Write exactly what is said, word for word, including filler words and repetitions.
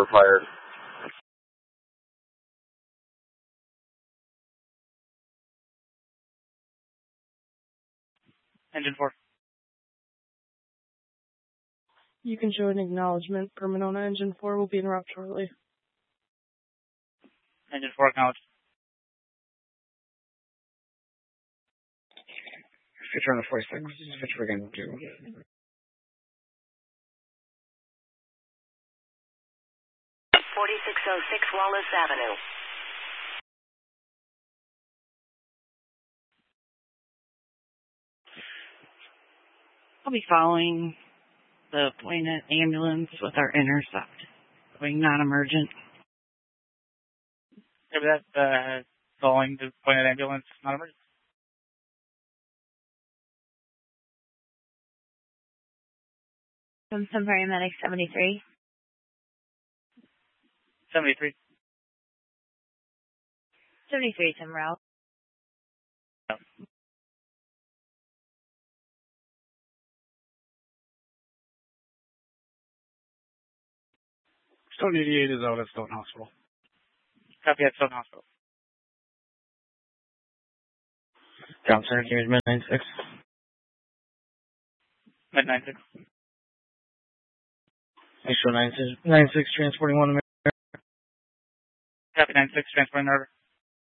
order fired. Engine four. You can show an acknowledgement for Monona. Engine four will be en route shortly. Engine four acknowledged. Switch on the forty-six. Switch again to. forty-six oh six Wallace Avenue. I'll be following the appointed ambulance with our intercept. Going non-emergent. Copy that. Uh, following the appointed ambulance, non-emergent. From some paramedic seventy-three. seventy-three. seventy-three, some route. No. Stone eighty-eight is out at Stone Hospital. Copy at Stone Hospital. Johnson, here's Mid ninety-six. Mid ninety-six. Make sure ninety-six, ninety-six transporting one America. Copy ninety-six, transporting order.